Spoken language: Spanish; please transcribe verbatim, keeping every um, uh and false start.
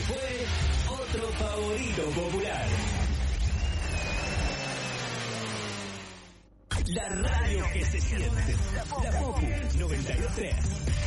fue otro favorito popular. La radio que se siente. La Popu noventa y dos punto tres.